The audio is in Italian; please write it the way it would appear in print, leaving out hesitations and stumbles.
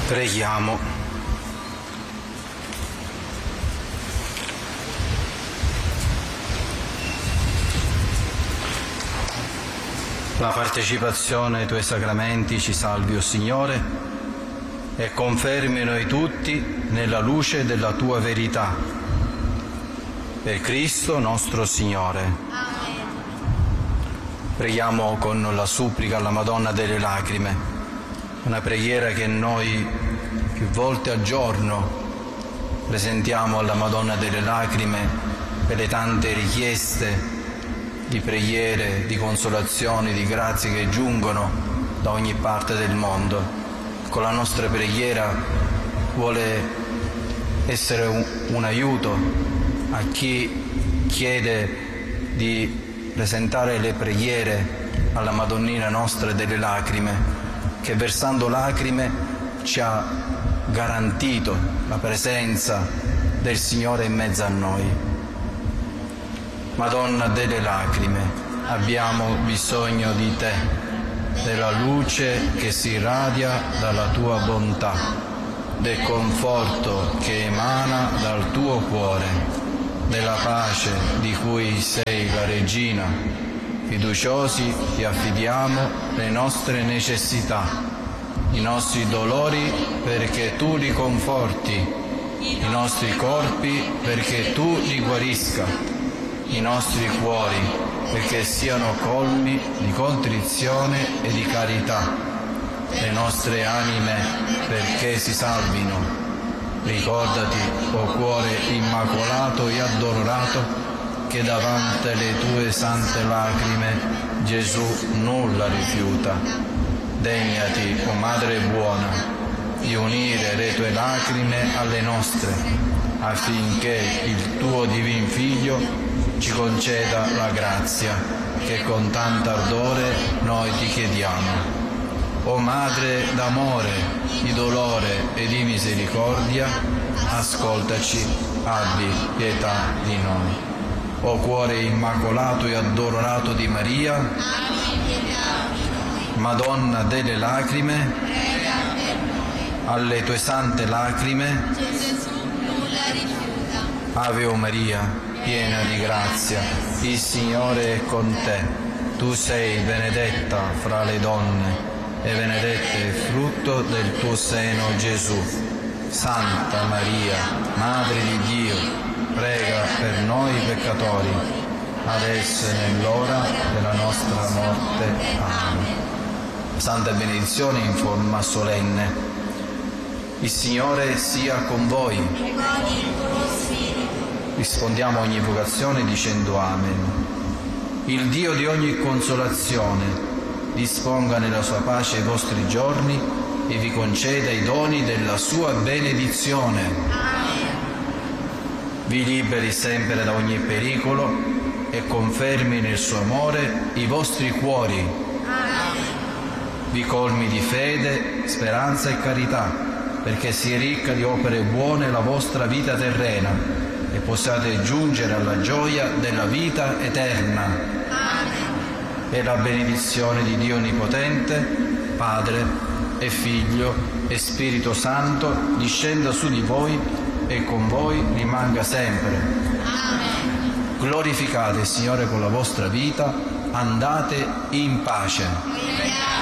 Preghiamo. La partecipazione ai Tuoi sacramenti ci salvi, o Signore, e confermi noi tutti nella luce della Tua verità. Per Cristo nostro Signore. Amen. Preghiamo con la supplica alla Madonna delle Lacrime, una preghiera che noi più volte al giorno presentiamo alla Madonna delle Lacrime per le tante richieste di preghiere, di consolazioni, di grazie che giungono da ogni parte del mondo. Con la nostra preghiera vuole essere un aiuto a chi chiede di presentare le preghiere alla Madonnina nostra delle Lacrime, che versando lacrime ci ha garantito la presenza del Signore in mezzo a noi. Madonna delle Lacrime, abbiamo bisogno di Te, della luce che si irradia dalla Tua bontà, del conforto che emana dal Tuo cuore, della pace di cui sei la regina. Fiduciosi ti affidiamo le nostre necessità, i nostri dolori perché Tu li conforti, i nostri corpi perché Tu li guarisca, i nostri cuori perché siano colmi di contrizione e di carità, le nostre anime perché si salvino. Ricordati, o cuore immacolato e addolorato, che davanti alle Tue sante lacrime Gesù nulla rifiuta. Degnati, o Madre buona, di unire le Tue lacrime alle nostre, affinché il Tuo Divin Figlio ci conceda la grazia che con tanto ardore noi Ti chiediamo. O Madre d'amore, di dolore e di misericordia, ascoltaci, abbi pietà di noi. O cuore immacolato e addolorato di Maria, Madonna delle Lacrime, alle Tue sante lacrime Gesù nulla rifiuta. Ave o Maria, piena di grazia, il Signore è con te. Tu sei benedetta fra le donne e benedetto è il frutto del tuo seno, Gesù. Santa Maria, Madre di Dio, prega per noi peccatori, adesso e nell'ora della nostra morte. Amen. Santa benedizione in forma solenne. Il Signore sia con voi. Rispondiamo a ogni vocazione dicendo Amen. Il Dio di ogni consolazione disponga nella sua pace i vostri giorni e vi conceda i doni della sua benedizione. Vi liberi sempre da ogni pericolo e confermi nel suo amore i vostri cuori. Vi colmi di fede, speranza e carità, perché sia ricca di opere buone la vostra vita terrena e possiate giungere alla gioia della vita eterna. E la benedizione di Dio Onnipotente, Padre e Figlio e Spirito Santo, discenda su di voi e con voi rimanga sempre. Glorificate il Signore con la vostra vita, andate in pace.